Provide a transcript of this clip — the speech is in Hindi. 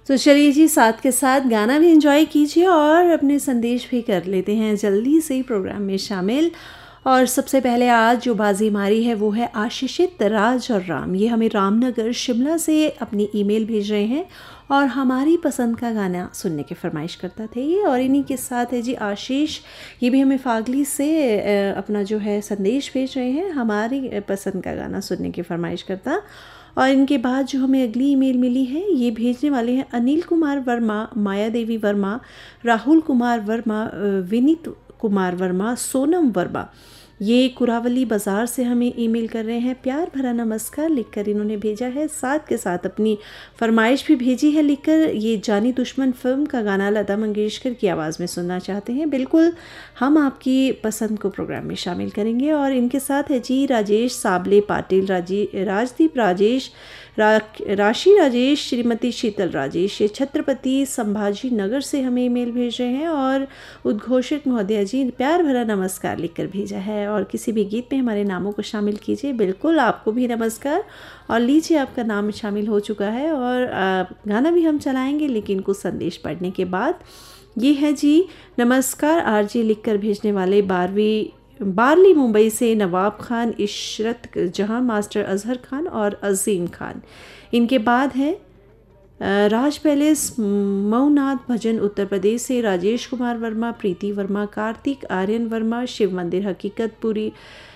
तो चलिए जी, साथ के साथ गाना भी एंजॉय कीजिए और अपने संदेश भी कर लेते हैं जल्दी से ही प्रोग्राम में शामिल। और सबसे पहले आज जो बाजी मारी है वो है आशीषित राज और राम। ये हमें रामनगर शिमला से अपनी ईमेल भेज रहे हैं और हमारी पसंद का गाना सुनने की फरमाइश करता थे ये। और इन्हीं के साथ है जी आशीष, ये भी हमें फागली से अपना जो है संदेश भेज रहे हैं, हमारी पसंद का गाना सुनने की फरमाइश करता। और इनके बाद जो हमें अगली ईमेल मिली है, ये भेजने वाले हैं अनिल कुमार वर्मा, माया देवी वर्मा, राहुल कुमार वर्मा, विनीत कुमार वर्मा, सोनम वर्मा। ये कुरावली बाज़ार से हमें ईमेल कर रहे हैं। प्यार भरा नमस्कार लिखकर इन्होंने भेजा है, साथ के साथ अपनी फरमाइश भी भेजी है लिखकर। ये जानी दुश्मन फिल्म का गाना लता मंगेशकर की आवाज़ में सुनना चाहते हैं। बिल्कुल, हम आपकी पसंद को प्रोग्राम में शामिल करेंगे। और इनके साथ है जी राजेश साबले पाटिल, राजदीप राजेश, राशि राजेश, श्रीमती शीतल राजेश। ये छत्रपति संभाजी नगर से हमें ईमेल भेज रहे हैं और उद्घोषित महोदया जी प्यार भरा नमस्कार लिखकर भेजा है। और किसी भी गीत में हमारे नामों को शामिल कीजिए। बिल्कुल, आपको भी नमस्कार। और लीजिए, आपका नाम शामिल हो चुका है और गाना भी हम चलाएंगे, लेकिन कुछ संदेश पढ़ने के बाद। ये है जी नमस्कार आरजी लिखकर भेजने वाले बारली मुंबई से नवाब खान, इशरत जहां, मास्टर अजहर खान और अजीम खान। इनके बाद है राज पैलेस मऊनाथ भजन उत्तर प्रदेश से राजेश कुमार वर्मा, प्रीति वर्मा, कार्तिक आर्यन वर्मा, शिव मंदिर हकीकतपुरी,